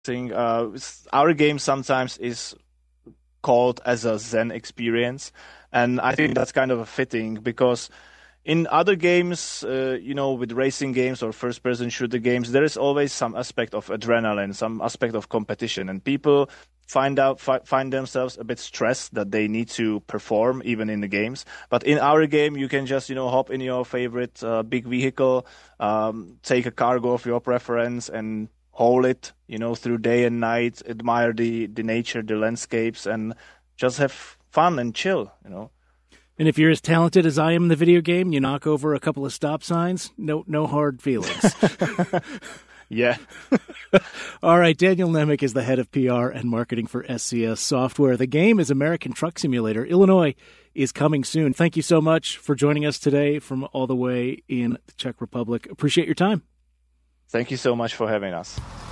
thing. Our game sometimes is called as a Zen experience, and I think that's kind of a fitting because in other games, with racing games or first-person shooter games, there is always some aspect of adrenaline, some aspect of competition, and people find themselves a bit stressed that they need to perform even in the games. But in our game, you can just hop in your favorite big vehicle, take a cargo of your preference, and haul it, through day and night, admire the nature, the landscapes, and just have fun and chill. And if you're as talented as I am in the video game, you knock over a couple of stop signs, no hard feelings. Yeah. All right, Daniel Nemec is the head of PR and marketing for SCS Software. The game is American Truck Simulator. Illinois is coming soon. Thank you so much for joining us today from all the way in the Czech Republic. Appreciate your time. Thank you so much for having us.